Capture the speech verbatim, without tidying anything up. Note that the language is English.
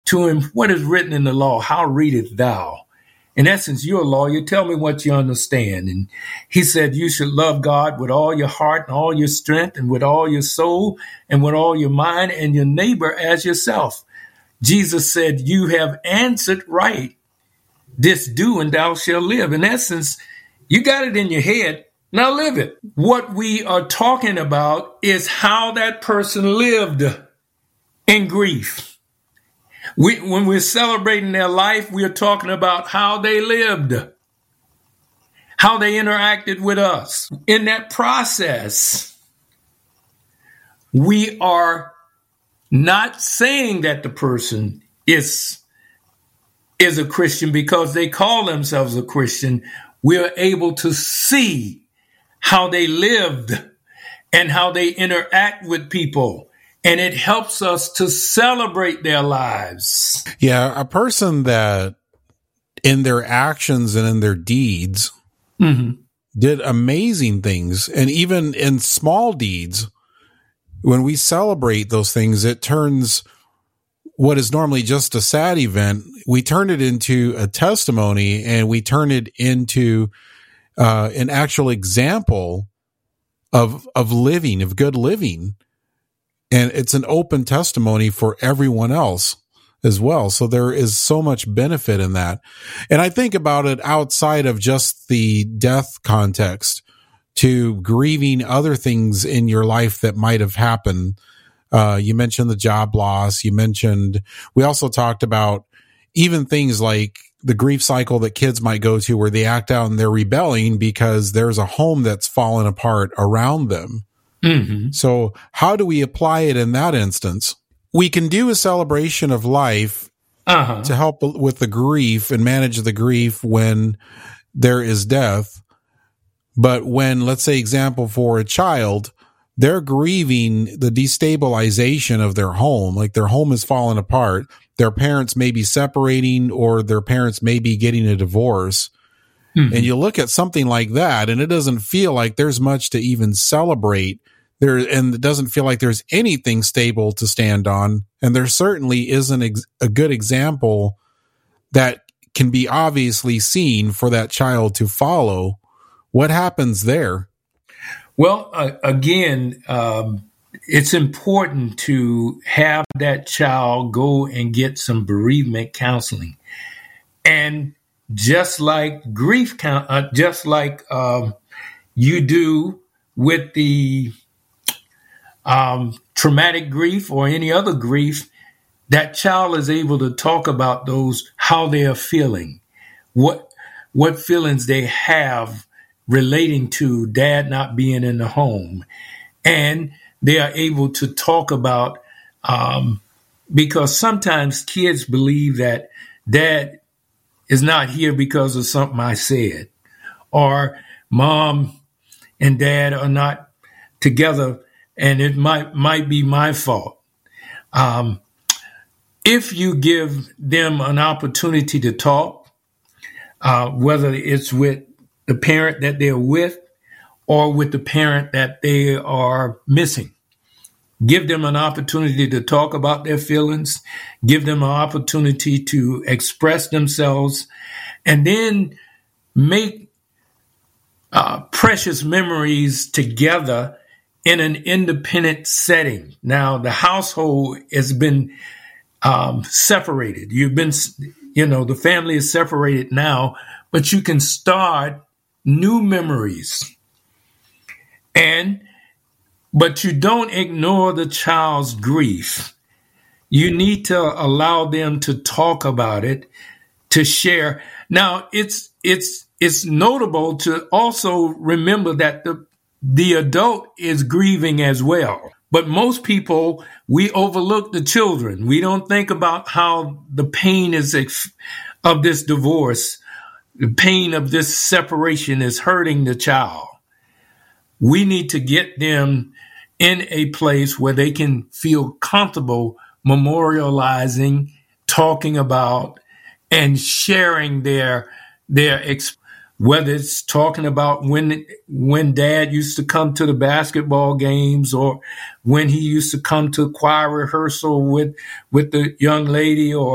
to him, what is written in the law? How readest thou? In essence, you're a lawyer. Tell me what you understand. And he said, you should love God with all your heart and all your strength and with all your soul and with all your mind, and your neighbor as yourself. Jesus said, you have answered right. This do and thou shalt live. In essence, you got it in your head. Now live it. What we are talking about is how that person lived in grief. We, when we're celebrating their life, we're talking about how they lived, how they interacted with us. In that process, we are not saying that the person is, is a Christian because they call themselves a Christian. We're able to see how they lived and how they interact with people. And it helps us to celebrate their lives. Yeah, a person that in their actions and in their deeds mm-hmm. did amazing things. And even in small deeds, when we celebrate those things, it turns what is normally just a sad event, we turn it into a testimony, and we turn it into uh, an actual example of of living, of good living. And it's an open testimony for everyone else as well. So there is so much benefit in that. And I think about it outside of just the death context to grieving other things in your life that might have happened. Uh, you mentioned the job loss. You mentioned, we also talked about even things like the grief cycle that kids might go to where they act out and they're rebelling because there's a home that's fallen apart around them. Mm-hmm. So how do we apply it in that instance? We can do a celebration of life uh-huh. to help with the grief and manage the grief when there is death. But when, let's say, example for a child, they're grieving the destabilization of their home, like their home is falling apart. Their parents may be separating, or their parents may be getting a divorce. Mm-hmm. And you look at something like that, and it doesn't feel like there's much to even celebrate there, and it doesn't feel like there's anything stable to stand on. And there certainly isn't ex- a good example that can be obviously seen for that child to follow. What happens there? Well, uh, again, um, it's important to have that child go and get some bereavement counseling. And just like grief, uh, just like um, you do with the um, traumatic grief or any other grief, that child is able to talk about those, how they are feeling, what what feelings they have relating to dad not being in the home. And they are able to talk about, um, because sometimes kids believe that dad is not here because of something I said, or mom and dad are not together and it might might be my fault. Um, if you give them an opportunity to talk, uh, whether it's with the parent that they're with or with the parent that they are missing, give them an opportunity to talk about their feelings, give them an opportunity to express themselves, and then make uh, precious memories together in an independent setting. Now, the household has been um, separated. You've been, you know, the family is separated now, but you can start new memories. And But you don't ignore the child's grief. You need to allow them to talk about it, to share. Now, it's it's it's notable to also remember that the the adult is grieving as well. But most people, we overlook the children. We don't think about how the pain is ex- of this divorce, the pain of this separation is hurting the child. We need to get them in a place where they can feel comfortable memorializing, talking about, and sharing their their ex- whether it's talking about when when dad used to come to the basketball games, or when he used to come to choir rehearsal with with the young lady, or